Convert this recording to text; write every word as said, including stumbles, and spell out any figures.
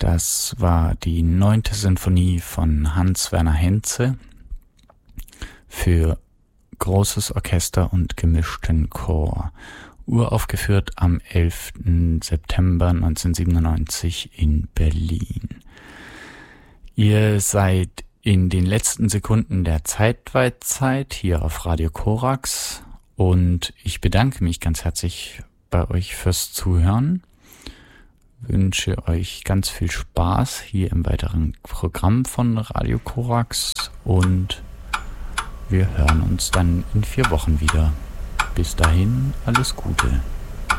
Das war die neunte Sinfonie von Hans Werner Henze für großes Orchester und gemischten Chor. Uraufgeführt am elften September neunzehnhundertsiebenundneunzig in Berlin. Ihr seid in den letzten Sekunden der Zeitweitzeit hier auf Radio Korax und ich bedanke mich ganz herzlich bei euch fürs Zuhören. Wünsche euch ganz viel Spaß hier im weiteren Programm von Radio Korax und wir hören uns dann in vier Wochen wieder. Bis dahin, alles Gute.